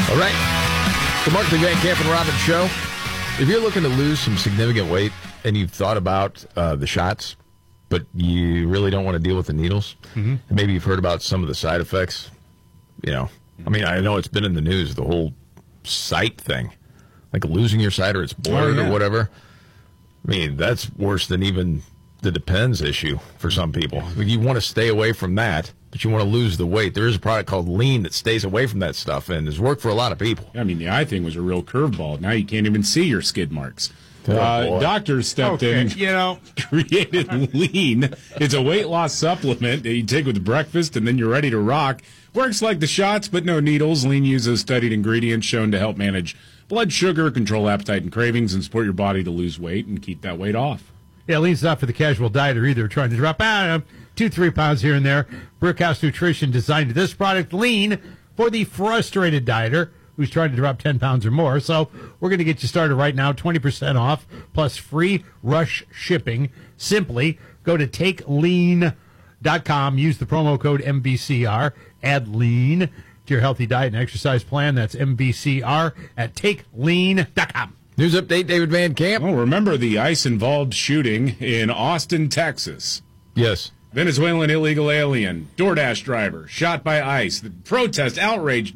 All right. The Markley, Van Camp and Robbins Show. If you're looking to lose some significant weight and you've thought about the shots, but you really don't want to deal with the needles, and maybe you've heard about some of the side effects, I mean, I know it's been in the news, the whole sight thing, like losing your sight or it's blurred or whatever. I mean, that's worse than even the Depends issue for some people. You want to stay away from that, but you want to lose the weight. There is a product called Lean that stays away from that stuff and has worked for a lot of people. I mean, the eye thing was a real curveball. Now you can't even see your skid marks. Doctors stepped in and created Lean. It's a weight loss supplement that you take with breakfast and then you're ready to rock. Works like the shots, but no needles. Lean uses studied ingredients shown to help manage blood sugar, control appetite and cravings, and support your body to lose weight and keep that weight off. Yeah, Lean's not for the casual dieter either, trying to drop 2-3 pounds here and there. Brickhouse Nutrition designed this product, Lean, for the frustrated dieter who's trying to drop 10 pounds or more. So we're going to get you started right now, 20% off, plus free rush shipping. Simply go to takelean.com, use the promo code MBCR, add Lean to your healthy diet and exercise plan. That's MBCR at takelean.com. News update, David Van Camp. Oh, remember the ICE-involved shooting in Austin, Texas? Yes. Venezuelan illegal alien, DoorDash driver, shot by ICE. The protest, outrage.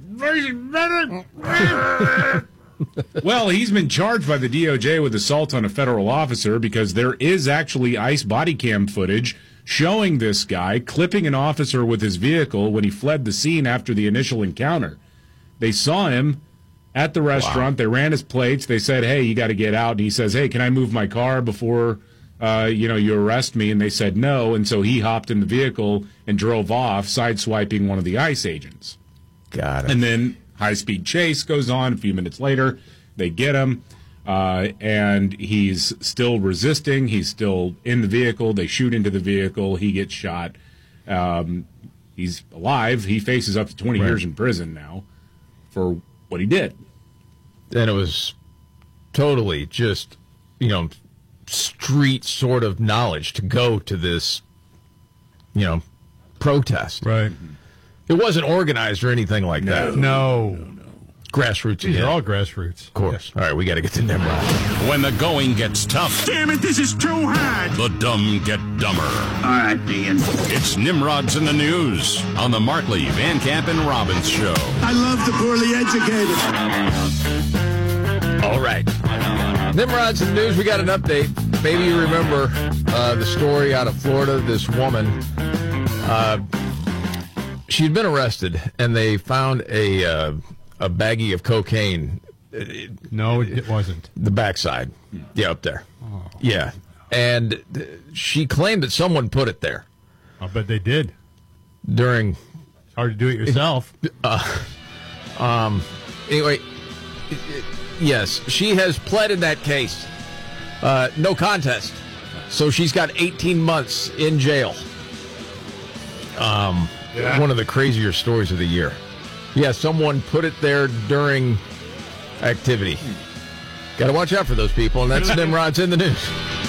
Well, he's been charged by the DOJ with assault on a federal officer because there is actually ICE body cam footage showing this guy clipping an officer with his vehicle when he fled the scene after the initial encounter. They saw him at the restaurant. Wow. They ran his plates. They said, hey, you got to get out. And he says, hey, can I move my car before, you arrest me? And they said no. And so he hopped in the vehicle and drove off, sideswiping one of the ICE agents. Got it. And then high-speed chase goes on. A few minutes later, they get him, and he's still resisting. He's still in the vehicle. They shoot into the vehicle. He gets shot. He's alive. He faces up to 20 years in prison now for what he did. And it was totally just, street sort of knowledge to go to this, protest. Right. It wasn't organized or anything like that. No. Grassroots again. These are all grassroots. Of course. All right, we got to get to Nimrod. When the going gets tough. Damn it, this is too hard. The dumb get dumber. All right, Ian. It's Nimrod's in the News on the Markley, Van Camp, and Robbins Show. I love the poorly educated. All right. Nimrod's in the News. We got an update. Maybe you remember the story out of Florida. This woman, she'd been arrested, and they found a baggie of cocaine. No, it wasn't. The backside. Yeah, up there. Oh. Yeah. And she claimed that someone put it there. I bet they did. During... It's hard to do it yourself. Anyway, yes, she has pled in that case. No contest. So she's got 18 months in jail. One of the crazier stories of the year. Yeah, someone put it there during activity. Got to watch out for those people, and that's Nimrod's in the News.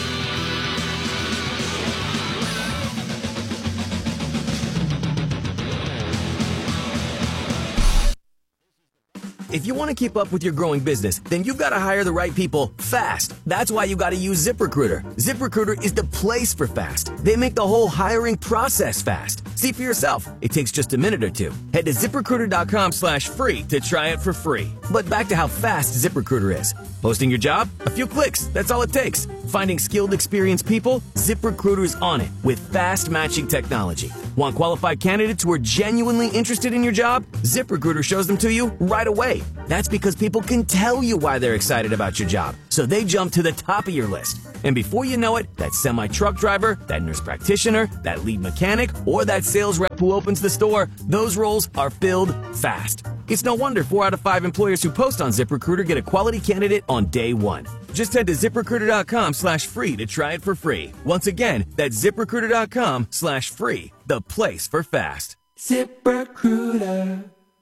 If you want to keep up with your growing business, then you've got to hire the right people fast. That's why you got to use ZipRecruiter. ZipRecruiter is the place for fast. They make the whole hiring process fast. See for yourself. It takes just a minute or two. Head to ZipRecruiter.com/free to try it for free. But back to how fast ZipRecruiter is. Posting your job? A few clicks. That's all it takes. Finding skilled, experienced people? ZipRecruiter's on it with fast matching technology. Want qualified candidates who are genuinely interested in your job? ZipRecruiter shows them to you right away. That's because people can tell you why they're excited about your job, so they jump to the top of your list. And before you know it, that semi-truck driver, that nurse practitioner, that lead mechanic, or that sales rep who opens the store, those roles are filled fast. It's no wonder 4 out of 5 employers who post on ZipRecruiter get a quality candidate on day one. Just head to ZipRecruiter.com/free to try it for free. Once again, that's ZipRecruiter.com/free, the place for fast. ZipRecruiter.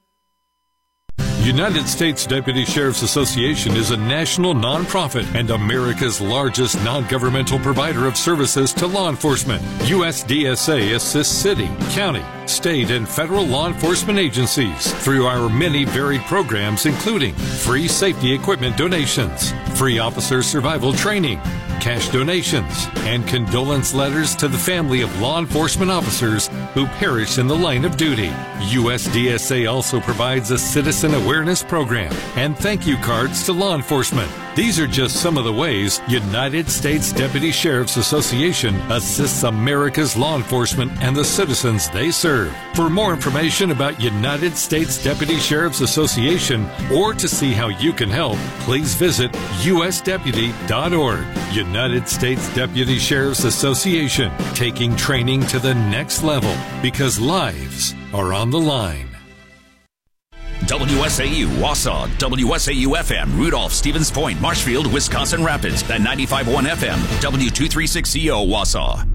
United States Deputy Sheriff's Association is a national nonprofit and America's largest non-governmental provider of services to law enforcement. USDSA assists city, county, state, and federal law enforcement agencies through our many varied programs, including free safety equipment donations, free officer survival training, cash donations, and condolence letters to the family of law enforcement officers who perished in the line of duty. USDSA also provides a citizen awareness program and thank you cards to law enforcement. These are just some of the ways United States Deputy Sheriff's Association assists America's law enforcement and the citizens they serve. For more information about United States Deputy Sheriff's Association or to see how you can help, please visit usdeputy.org. United States Deputy Sheriff's Association, taking training to the next level because lives are on the line. WSAU, Wausau, WSAU-FM, Rudolph, Stevens Point, Marshfield, Wisconsin Rapids, and 95.1 FM, W236CO, Wausau.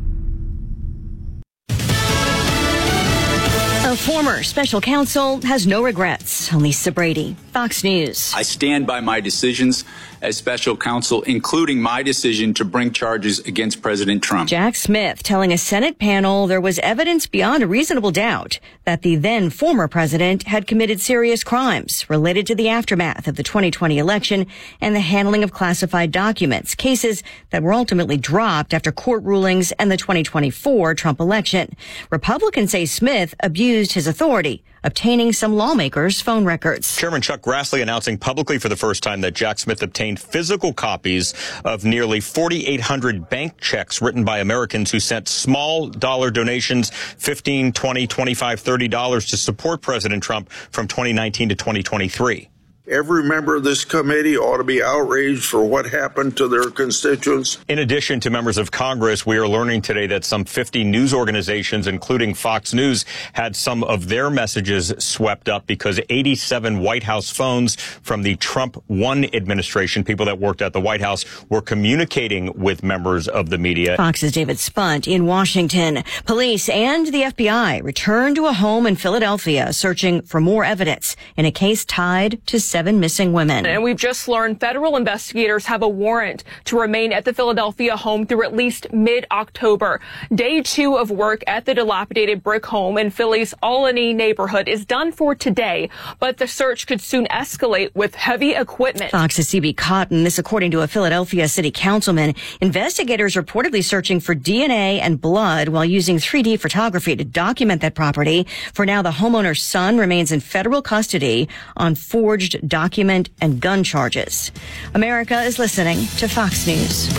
A former special counsel has no regrets. Lisa Brady, Fox News. I stand by my decisions as special counsel, including my decision to bring charges against President Trump. Jack Smith telling a Senate panel there was evidence beyond a reasonable doubt that the then former president had committed serious crimes related to the aftermath of the 2020 election and the handling of classified documents, cases that were ultimately dropped after court rulings and the 2024 Trump election. Republicans say Smith abused his authority, obtaining some lawmakers' phone records. Chairman Chuck Grassley announcing publicly for the first time that Jack Smith obtained physical copies of nearly 4,800 bank checks written by Americans who sent small dollar donations, $15, $20, $25, $30 to support President Trump from 2019 to 2023. Every member of this committee ought to be outraged for what happened to their constituents. In addition to members of Congress, we are learning today that some 50 news organizations, including Fox News, had some of their messages swept up because 87 White House phones from the Trump 1 administration, people that worked at the White House, were communicating with members of the media. Fox's David Spunt in Washington. Police and the FBI returned to a home in Philadelphia searching for more evidence in a case tied to 7 missing women. And we've just learned federal investigators have a warrant to remain at the Philadelphia home through at least mid-October. Day 2 of work at the dilapidated brick home in Philly's Albany neighborhood is done for today, but the search could soon escalate with heavy equipment. Fox's CB Cotton, this according to a Philadelphia city councilman. Investigators reportedly searching for DNA and blood while using 3D photography to document that property. For now, the homeowner's son remains in federal custody on forged document and gun charges. America is listening to Fox News.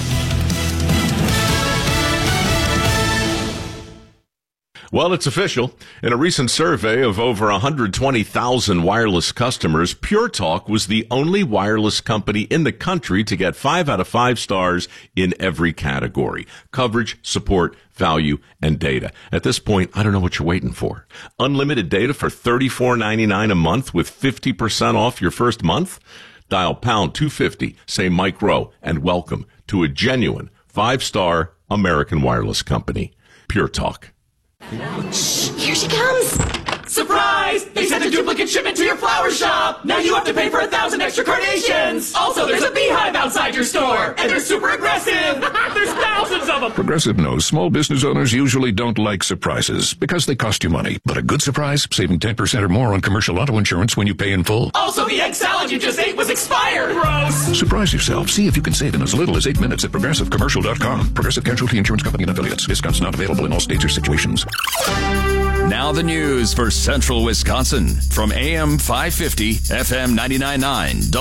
Well, it's official. In a recent survey of over 120,000 wireless customers, Pure Talk was the only wireless company in the country to get 5 out of 5 stars in every category: coverage, support, value, and data. At this point, I don't know what you're waiting for. Unlimited data for $34.99 a month with 50% off your first month? Dial pound 250, say Mike Rowe, and welcome to a genuine 5-star American wireless company. Pure Talk. Shh, here she comes. Surprise! They sent a duplicate shipment to your flower shop. Now you have to pay for 1,000 extra carnations. Also, there's a beehive outside your store, and they're super aggressive. There's thousands of them. Progressive knows small business owners usually don't like surprises because they cost you money. But a good surprise, saving 10% or more on commercial auto insurance when you pay in full. Also, the egg salad you just ate was expired. Gross. Surprise yourself. See if you can save in as little as 8 minutes at ProgressiveCommercial.com. Progressive Casualty Insurance Company and Affiliates. Discounts not available in all states or situations. Now the news for Central Wisconsin from AM 550, FM 99.9,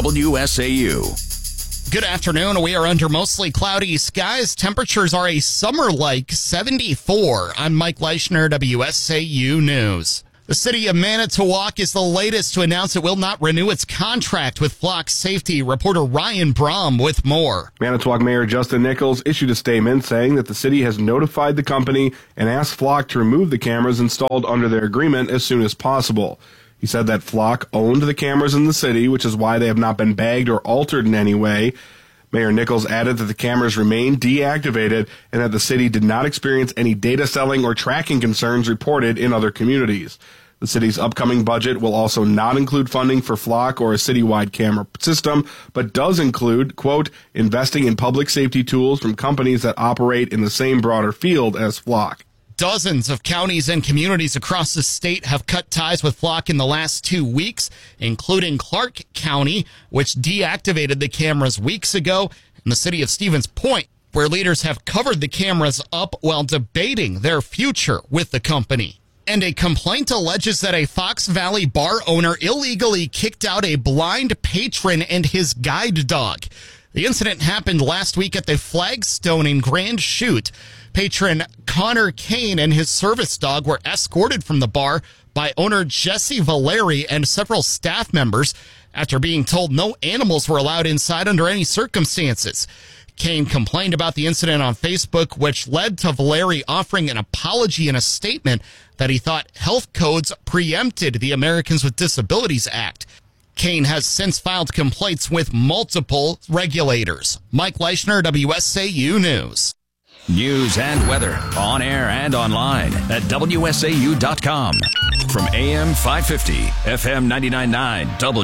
WSAU. Good afternoon. We are under mostly cloudy skies. Temperatures are a summer-like 74. I'm Mike Leischner, WSAU News. The city of Manitowoc is the latest to announce it will not renew its contract with Flock Safety. Reporter Ryan Brom with more. Manitowoc Mayor Justin Nichols issued a statement saying that the city has notified the company and asked Flock to remove the cameras installed under their agreement as soon as possible. He said that Flock owned the cameras in the city, which is why they have not been bagged or altered in any way. Mayor Nichols added that the cameras remain deactivated and that the city did not experience any data selling or tracking concerns reported in other communities. The city's upcoming budget will also not include funding for Flock or a citywide camera system, but does include, quote, investing in public safety tools from companies that operate in the same broader field as Flock. Dozens of counties and communities across the state have cut ties with Flock in the last 2 weeks, including Clark County, which deactivated the cameras weeks ago, and the city of Stevens Point, where leaders have covered the cameras up while debating their future with the company. And a complaint alleges that a Fox Valley bar owner illegally kicked out a blind patron and his guide dog. The incident happened last week at the Flagstone in Grand Chute. Patron Connor Kane and his service dog were escorted from the bar by owner Jesse Valeri and several staff members after being told no animals were allowed inside under any circumstances. Kane complained about the incident on Facebook, which led to Valeri offering an apology in a statement that he thought health codes preempted the Americans with Disabilities Act. Kane has since filed complaints with multiple regulators. Mike Leischner, WSAU News. News and weather on air and online at WSAU.com. From AM 550, FM 99.9,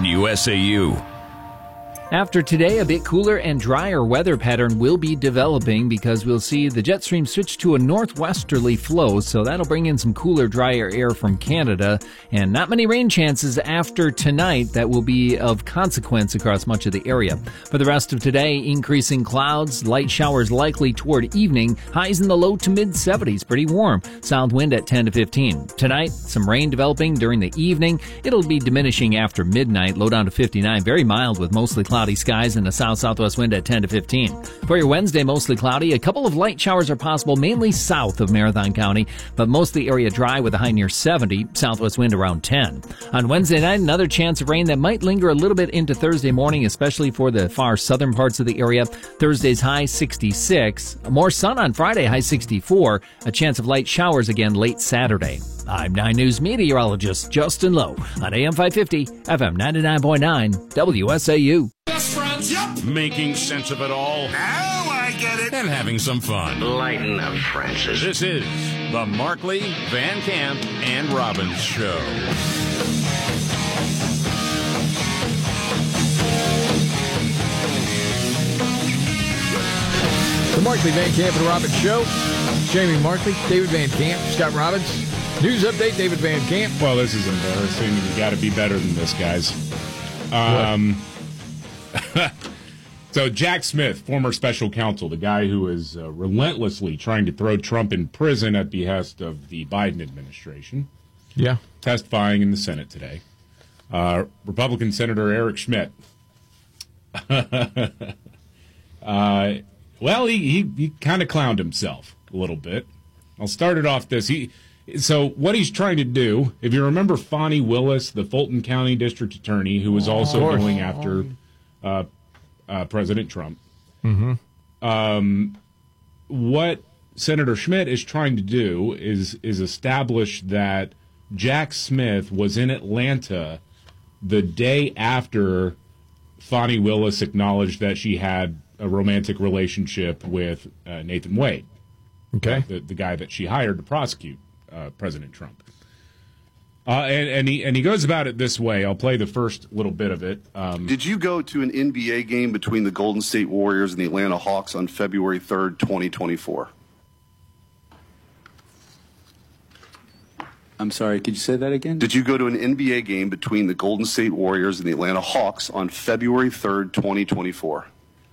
WSAU. After today, a bit cooler and drier weather pattern will be developing because we'll see the jet stream switch to a northwesterly flow, so that'll bring in some cooler, drier air from Canada, and not many rain chances after tonight that will be of consequence across much of the area. For the rest of today, increasing clouds, light showers likely toward evening, highs in the low to mid-70s, pretty warm, south wind at 10 to 15. Tonight, some rain developing during the evening. It'll be diminishing after midnight, low down to 59, very mild with mostly cloudy skies and a south-southwest wind at 10 to 15. For your Wednesday, mostly cloudy. A couple of light showers are possible, mainly south of Marathon County, but most of the area dry with a high near 70, southwest wind around 10. On Wednesday night, another chance of rain that might linger a little bit into Thursday morning, especially for the far southern parts of the area. Thursday's high 66. More sun on Friday, high 64. A chance of light showers again late Saturday. I'm 9 News meteorologist Justin Lowe on AM 550, FM 99.9, WSAU. Making sense of it all. Now I get it. And having some fun. Lighten up, Francis. This is the Markley, Van Camp, and Robbins Show. The Markley, Van Camp, and Robbins Show. Jamie Markley, David Van Camp, Scott Robbins. News update, David Van Camp. Well, this is embarrassing. You got to be better than this, guys. So Jack Smith, former special counsel, the guy who is relentlessly trying to throw Trump in prison at behest of the Biden administration. Yeah. Testifying in the Senate today. Republican Senator Eric Schmidt. Well, he kind of clowned himself a little bit. I'll start it off this. So what he's trying to do, if you remember Fani Willis, the Fulton County District Attorney, who was also going after President Trump, what Senator Schmidt is trying to do is establish that Jack Smith was in Atlanta the day after Fani Willis acknowledged that she had a romantic relationship with Nathan Wade, the guy that she hired to prosecute President Trump. And he goes about it this way. I'll play the first little bit of it. Did you go to an NBA game between the Golden State Warriors and the Atlanta Hawks on February 3rd, 2024? I'm sorry, could you say that again? Did you go to an NBA game between the Golden State Warriors and the Atlanta Hawks on February 3rd, 2024?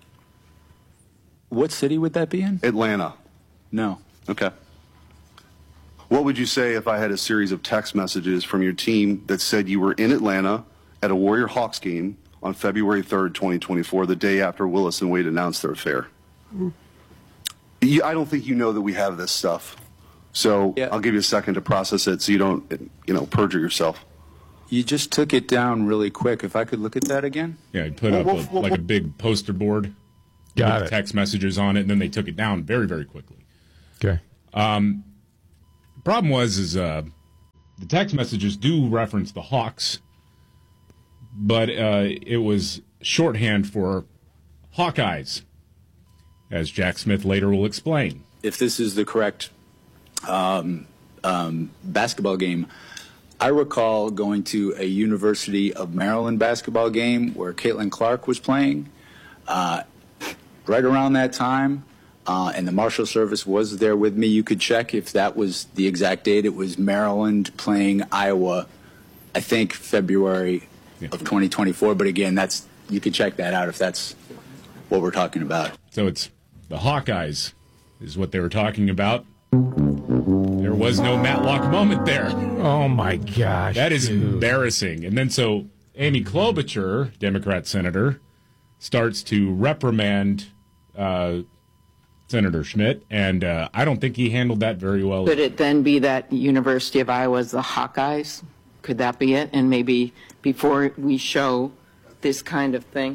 What city would that be in? Atlanta. No. Okay. What would you say if I had a series of text messages from your team that said you were in Atlanta at a Warrior Hawks game on February 3rd, 2024, the day after Willis and Wade announced their affair? I don't think you know that we have this stuff. So I'll give you a second to process it so you don't, perjure yourself. You just took it down really quick. If I could look at that again? Yeah, he put up a big poster board. Got with it. Text messages on it, and then they took it down very, very quickly. Okay. Problem was the text messages do reference the Hawks, but it was shorthand for Hawkeyes, as Jack Smith later will explain. If this is the correct basketball game, I recall going to a University of Maryland basketball game where Caitlin Clark was playing. Right around that time, and the Marshal Service was there with me. You could check if that was the exact date. It was Maryland playing Iowa, I think February of 2024. But again, you could check that out if that's what we're talking about. So it's the Hawkeyes is what they were talking about. There was no Matlock moment there. Oh, my gosh. That is embarrassing. And then so Amy Klobuchar, Democrat senator, starts to reprimand Senator Schmidt, and I don't think he handled that very well. Could it then be that University of Iowa's the Hawkeyes? Could that be it? And maybe before we show this kind of thing?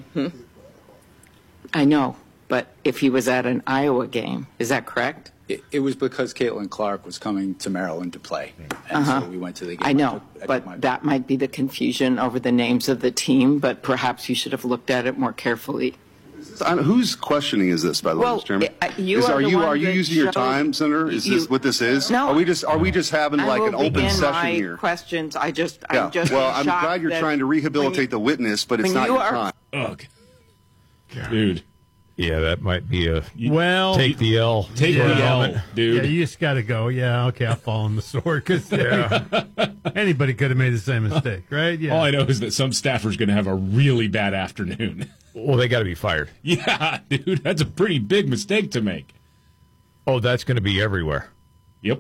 I know, but if he was at an Iowa game, is that correct? It was because Caitlin Clark was coming to Maryland to play, and so we went to the game. I know, but that might be the confusion over the names of the team, but perhaps you should have looked at it more carefully. Whose questioning is this, by the way, Mr. Chairman? Are you using your time, Senator? Is this what this is? No. Are we just having like an open session here? Questions. I'm just. Well, I'm glad you're trying to rehabilitate the witness, but it's not your time. Ugh. Dude. Yeah, that might be well. Take the L. Take the L, dude. Yeah, you just got to go. Yeah, okay, I'll fall on the sword because anybody could have made the same mistake, right? Yeah. All I know is that some staffer's going to have a really bad afternoon. Well, they got to be fired. Yeah, dude, that's a pretty big mistake to make. Oh, that's going to be everywhere. Yep.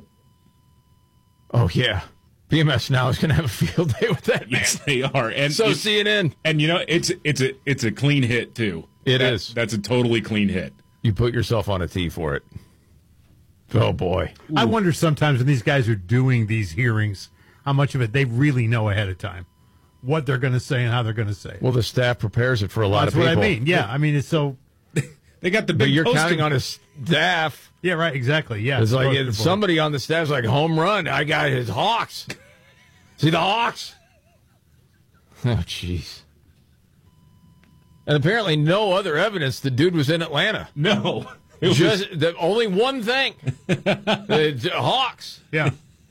Oh, yeah. BMS now is going to have a field day with that. Yes, they are. And so CNN. And you know, it's a clean hit too. It is. That's a totally clean hit. You put yourself on a tee for it. Oh boy. I wonder sometimes when these guys are doing these hearings, how much of it they really know ahead of time, what they're going to say and how they're going to say it. Well, the staff prepares it for a lot of people. That's what I mean. Yeah, I mean it's so. They got the big. But you're poster. counting on a staff. Yeah, right. Exactly. Yeah. It's like somebody on the staff's like home run. I got his Hawks. See the Hawks? Oh, jeez. And apparently no other evidence the dude was in Atlanta. No. Just only one thing. The Hawks. Yeah.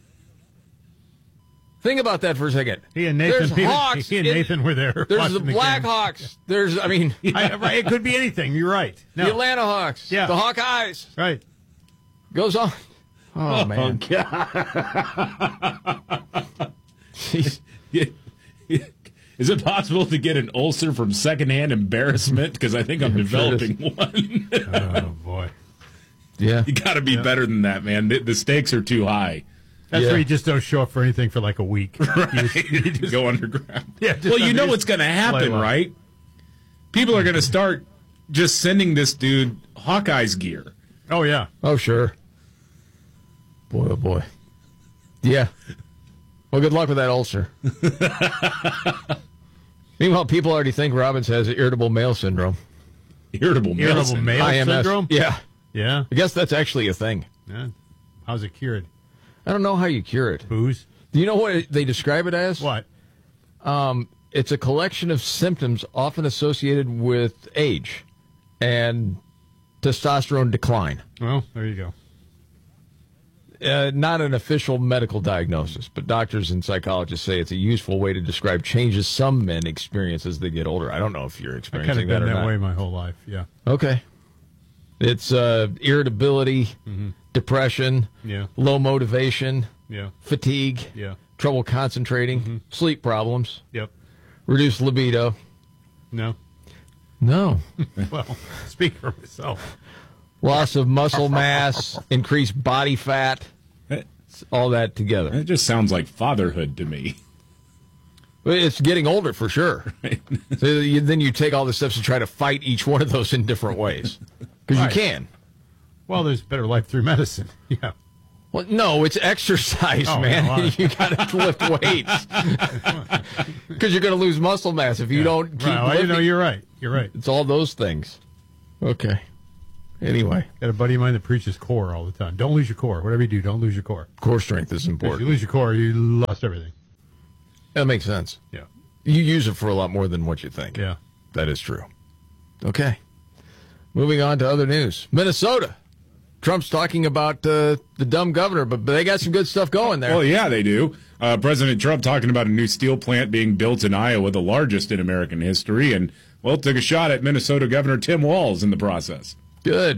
Think about that for a second. He and Nathan, There's Hawks. He and Nathan were there. There's the Black Hawks. There's, I mean. Right, it could be anything. You're right. No. The Atlanta Hawks. Yeah. The Hawkeyes. Right. Goes on. Oh, man. Is it possible to get an ulcer from secondhand embarrassment? Because I think I'm developing one. Oh, boy. Yeah. You got to be better than that, man. The stakes are too high. That's where you just don't show up for anything for like a week. Right. You just go underground. Yeah. Well, you know what's going to happen, right? People are going to start just sending this dude Hawkeyes gear. Oh, yeah. Oh, sure. Boy, oh, boy. Yeah. Well, good luck with that ulcer. Meanwhile, people already think Robbins has irritable male syndrome. Irritable male syndrome? Yeah. Yeah. I guess that's actually a thing. Yeah. How's it cured? I don't know how you cure it. Booze? Do you know what they describe it as? What? It's a collection of symptoms often associated with age and testosterone decline. Well, there you go. Not an official medical diagnosis, but doctors and psychologists say it's a useful way to describe changes some men experience as they get older. I don't know if you're experiencing that or not. I've kind of been that way my whole life, yeah. Okay. It's irritability, depression, low motivation, fatigue, trouble concentrating, sleep problems, reduced libido. No. Well, speak for myself. Loss of muscle mass, increased body fat, all that together. It just sounds like fatherhood to me. It's getting older for sure. Right. So then you take all the steps to try to fight each one of those in different ways. Because you can. Well, there's better life through medicine. Yeah. Well, no, it's exercise, man. No, you got to lift weights. Because you're going to lose muscle mass if you don't keep lifting. No, you're right. You're right. It's all those things. Okay. Anyway. Got a buddy of mine that preaches core all the time. Don't lose your core. Whatever you do, don't lose your core. Core strength is important. If you lose your core, you lost everything. That makes sense. Yeah. You use it for a lot more than what you think. Yeah. That is true. Okay. Moving on to other news. Minnesota. Trump's talking about the dumb governor, but they got some good stuff going there. Well, yeah, they do. President Trump talking about a new steel plant being built in Iowa, the largest in American history, and, well, took a shot at Minnesota Governor Tim Walz in the process. Good.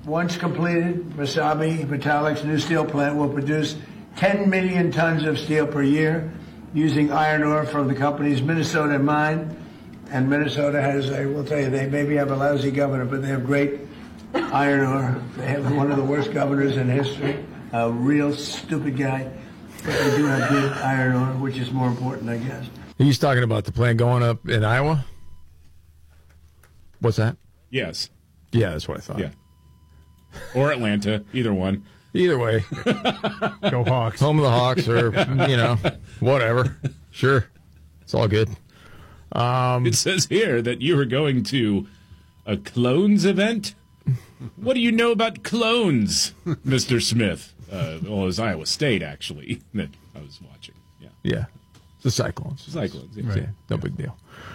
Once completed, Wasabi Metallic's new steel plant will produce 10 million tons of steel per year using iron ore from the company's Minnesota mine. And Minnesota has, I will tell you, they maybe have a lousy governor, but they have great iron ore. They have one of the worst governors in history, a real stupid guy. But they do have good iron ore, which is more important, I guess. He's talking about the plant going up in Iowa? What's that? Yes. Yeah, that's what I thought. Yeah. Or Atlanta, either one. Either way. Go Hawks. Home of the Hawks or, whatever. Sure. It's all good. It says here that you were going to a clones event. What do you know about clones, Mr. Smith? Well, it was Iowa State, actually, that I was watching. Yeah. Yeah. The Cyclones. Cyclones, yeah. Right. Yeah, no big deal.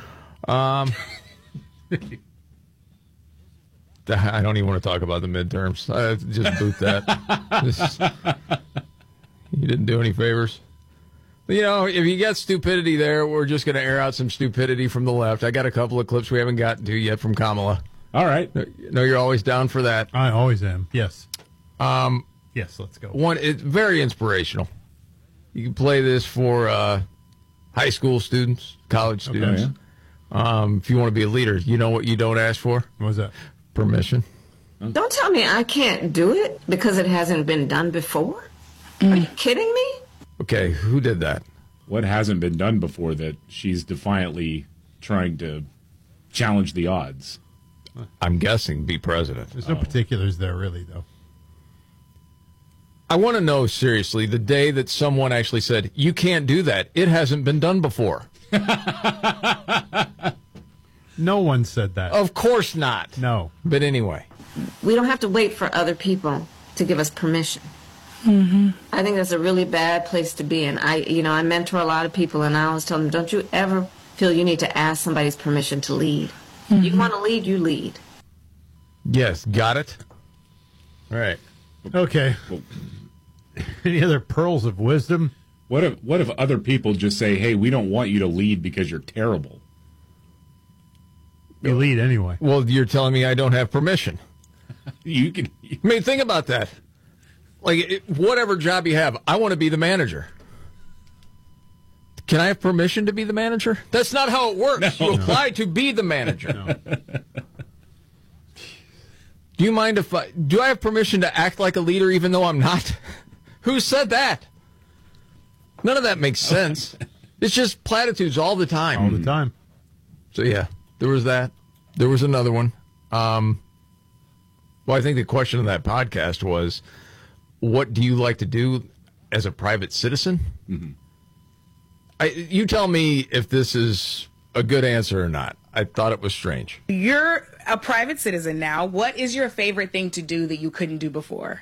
I don't even want to talk about the midterms. Just boot that. You didn't do any favors. If you got stupidity there, we're just going to air out some stupidity from the left. I got a couple of clips we haven't gotten to yet from Kamala. All right. No, you're always down for that. I always am. Yes. Yes, let's go. One, it's very inspirational. You can play this for high school students, college students. Okay, if you want to be a leader, you know what you don't ask for? What was that? Permission. Don't tell me I can't do it because it hasn't been done before. Are you kidding me? Okay, who did that? What hasn't been done before that she's defiantly trying to challenge the odds? I'm guessing be president. There's no particulars there, really, though. I want to know, seriously, the day that someone actually said, you can't do that. It hasn't been done before. No one said that. Of course not. No. But anyway. We don't have to wait for other people to give us permission. Mm-hmm. I think that's a really bad place to be in. I mentor a lot of people, and I always tell them, don't you ever feel you need to ask somebody's permission to lead. Mm-hmm. You want to lead, you lead. Yes, got it? All right. Okay. Any other pearls of wisdom? What if other people just say, hey, we don't want you to lead because you're terrible? You lead anyway. Well, you're telling me I don't have permission. You can. I mean, think about that. Like, whatever job you have, I want to be the manager. Can I have permission to be the manager? That's not how it works. No. You apply to be the manager. No. Do you mind do I have permission to act like a leader even though I'm not? Who said that? None of that makes sense. It's just platitudes all the time. All the time. So, yeah, there was that. There was another one. Well, I think the question of that podcast was, what do you like to do as a private citizen? Mm-hmm. You tell me if this is a good answer or not. I thought it was strange. You're a private citizen now. What is your favorite thing to do that you couldn't do before?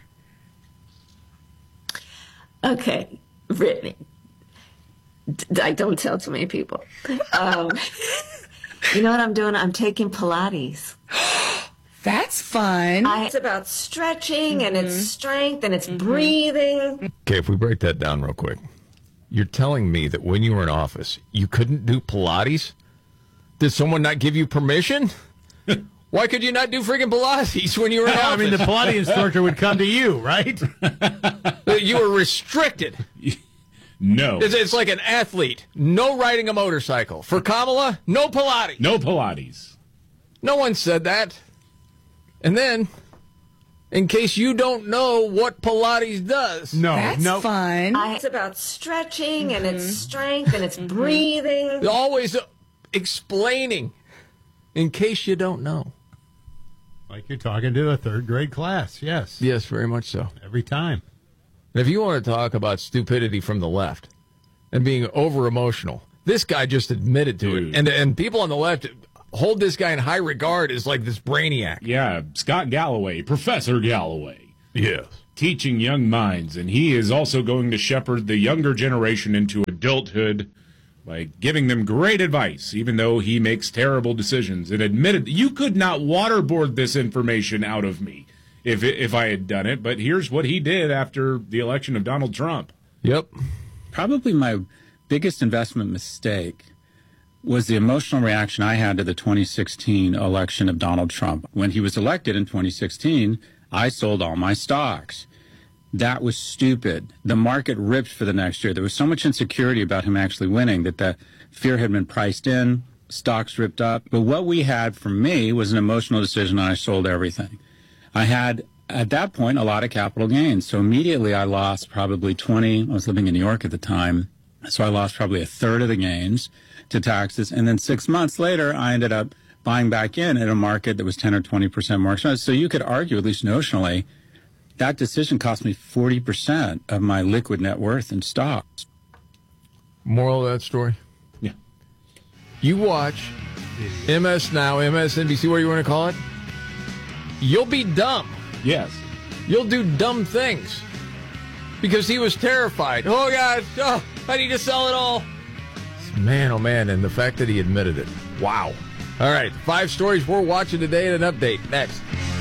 Okay, Brittany. I don't tell too many people. You know what I'm doing? I'm taking Pilates. That's fun. It's about stretching and it's strength and it's breathing. Okay, if we break that down real quick. You're telling me that when you were in office, you couldn't do Pilates? Did someone not give you permission? Why could you not do friggin' Pilates when you were in office? I mean, the Pilates instructor would come to you, right? You were restricted. No. It's like an athlete. No riding a motorcycle. For Kamala, no Pilates. No Pilates. No one said that. And then, in case you don't know what Pilates does. That's fun. It's about stretching and it's strength and it's breathing. Always explaining, in case you don't know. Like you're talking to a third grade class, yes. Yes, very much so. Every time. And if you want to talk about stupidity from the left and being over-emotional, this guy just admitted to it. And people on the left hold this guy in high regard as like this brainiac. Yeah, Scott Galloway, Professor Galloway. Yes. Teaching young minds, and he is also going to shepherd the younger generation into adulthood by giving them great advice, even though he makes terrible decisions. And admitted you could not waterboard this information out of me if I had done it, but here's what he did after the election of Donald Trump. Yep. Probably my biggest investment mistake was the emotional reaction I had to the 2016 election of Donald Trump. When he was elected in 2016, I sold all my stocks. That was stupid. The market ripped for the next year. There was so much insecurity about him actually winning that the fear had been priced in, stocks ripped up. But what we had for me was an emotional decision, and I sold everything. I had, at that point, a lot of capital gains. So immediately I lost probably 20. I was living in New York at the time. So I lost probably a third of the gains to taxes. And then 6 months later, I ended up buying back in at a market that was 10 or 20% more expensive. So you could argue, at least notionally, that decision cost me 40% of my liquid net worth in stocks. Moral of that story? Yeah. You watch MS Now, MSNBC, what do you want to call it? You'll be dumb. Yes. You'll do dumb things. Because he was terrified. Oh, God, I need to sell it all. Man, oh, man, and the fact that he admitted it. Wow. All right, 5 stories we're watching today and an update. Next.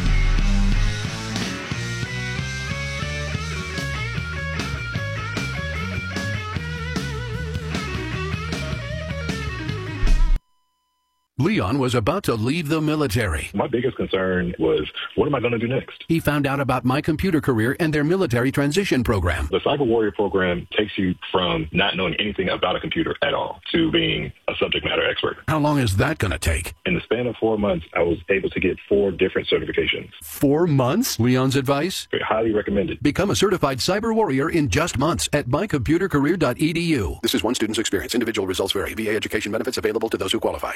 Leon was about to leave the military. My biggest concern was, what am I going to do next? He found out about My Computer Career and their military transition program. The Cyber Warrior program takes you from not knowing anything about a computer at all to being a subject matter expert. How long is that going to take? In the span of 4 months, I was able to get 4 different certifications. 4 months? Leon's advice? Highly recommended. Become a certified cyber warrior in just months at mycomputercareer.edu. This is one student's experience. Individual results vary. VA education benefits available to those who qualify.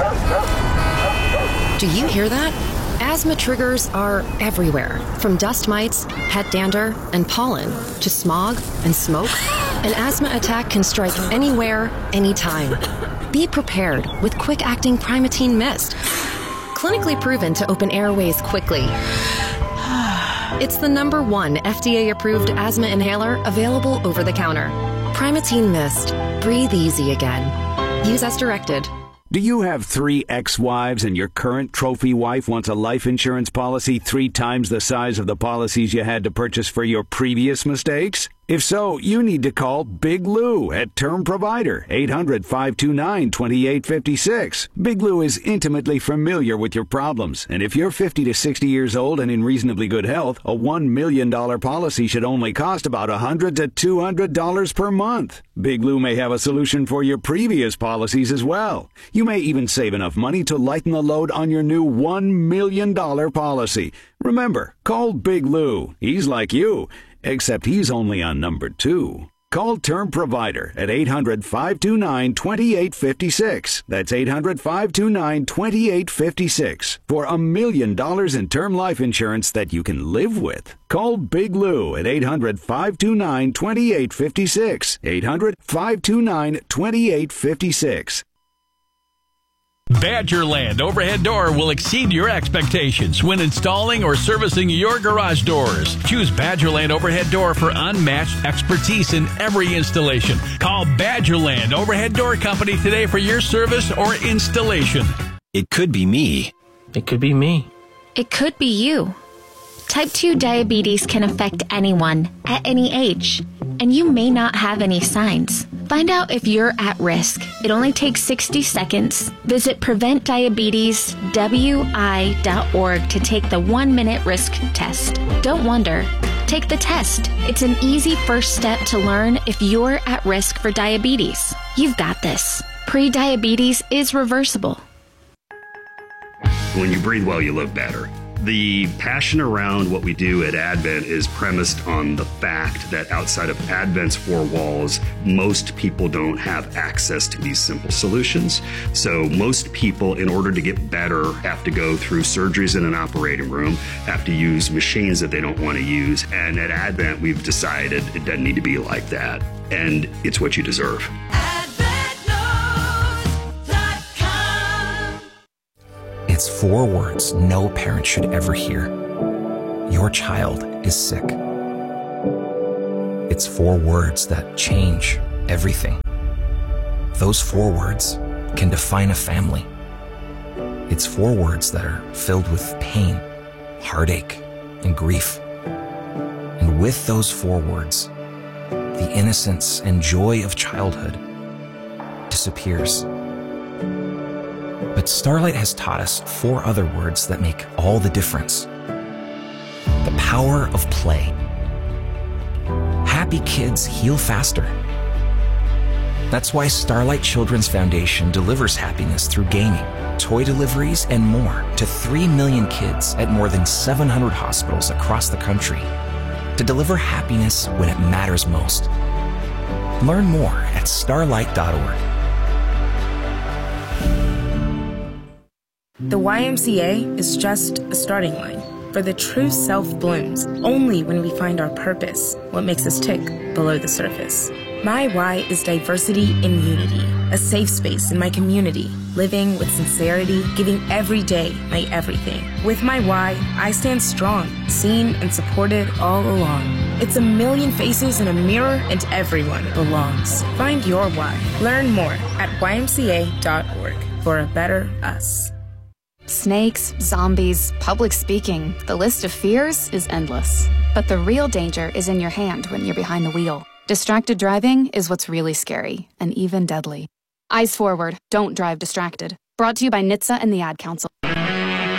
Do you hear that? Asthma triggers are everywhere, from dust mites, pet dander, and pollen, to smog and smoke. An asthma attack can strike anywhere, anytime. Be prepared with quick-acting Primatene Mist. Clinically proven to open airways quickly. It's the #1 FDA-approved asthma inhaler available over the counter. Primatene Mist. Breathe easy again. Use as directed. Do you have 3 ex-wives and your current trophy wife wants a life insurance policy 3 times the size of the policies you had to purchase for your previous mistakes? If so, you need to call Big Lou at Term Provider, 800-529-2856. Big Lou is intimately familiar with your problems, and if you're 50 to 60 years old and in reasonably good health, a $1 million policy should only cost about $100 to $200 per month. Big Lou may have a solution for your previous policies as well. You may even save enough money to lighten the load on your new $1 million policy. Remember, call Big Lou. He's like you, except he's only on number 2. Call Term Provider at 800-529-2856. That's 800-529-2856 for $1 million in term life insurance that you can live with. Call Big Lou at 800-529-2856. 800-529-2856. Badgerland Overhead Door will exceed your expectations when installing or servicing your garage doors. Choose Badgerland Overhead Door for unmatched expertise in every installation. Call Badgerland Overhead Door Company today for your service or installation. It could be me. It could be me. It could be you. Type 2 diabetes can affect anyone at any age, and you may not have any signs. Find out if you're at risk. It only takes 60 seconds. Visit PreventDiabetesWI.org to take the 1-minute risk test. Don't wonder. Take the test. It's an easy first step to learn if you're at risk for diabetes. You've got this. Pre-diabetes is reversible. When you breathe well, you live better. The passion around what we do at Advent is premised on the fact that outside of Advent's 4 walls, most people don't have access to these simple solutions. So most people, in order to get better, have to go through surgeries in an operating room, have to use machines that they don't want to use. And at Advent, we've decided it doesn't need to be like that. And it's what you deserve. It's 4 words no parent should ever hear. Your child is sick. It's 4 words that change everything. Those 4 words can define a family. It's 4 words that are filled with pain, heartache, and grief. And with those 4 words, the innocence and joy of childhood disappears. But Starlight has taught us 4 other words that make all the difference. power of play. Happy kids heal faster. That's why Starlight Children's Foundation delivers happiness through gaming, toy deliveries, and more to 3 million kids at more than 700 hospitals across the country to deliver happiness when it matters most. Learn more at starlight.org. The YMCA is just a starting line, for the true self blooms only when we find our purpose, what makes us tick below the surface. My why is diversity in unity, a safe space in my community, living with sincerity, giving every day my everything. With my why, I stand strong, seen and supported all along. It's a million faces in a mirror and everyone belongs. Find your why. Learn more at ymca.org for a better us. Snakes, zombies, public speaking, the list of fears is endless. But the real danger is in your hand when you're behind the wheel. Distracted driving is what's really scary and even deadly. Eyes forward, don't drive distracted. Brought to you by NHTSA and the Ad Council.